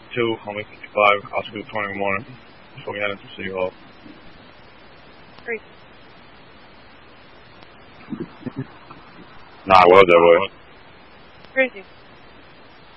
2 on Wing 55. I'll scoop 20 in the morning before we head into City Hall. Great. Nah, well, that way. Crazy.